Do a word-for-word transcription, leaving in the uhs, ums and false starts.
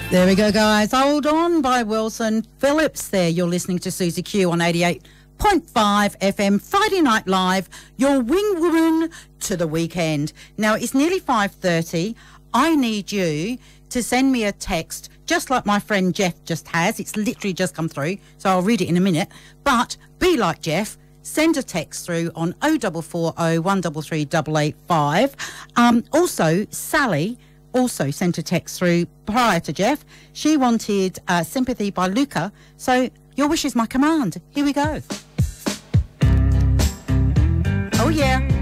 There we go, guys. Hold On by Wilson Phillips there. You're listening to Susie Q on eighty-eight point five F M, Friday Night Live, your wing woman to the weekend. Now, it's nearly five thirty. I need you to send me a text, just like my friend Jeff just has. It's literally just come through, so I'll read it in a minute. But be like Jeff. Send a text through on oh four four oh, one three three, eight eight five. Um, also, Sally also sent a text through prior to Jeff. She wanted uh, Sympathy by Luca. So your wish is my command. Here we go. Oh, yeah.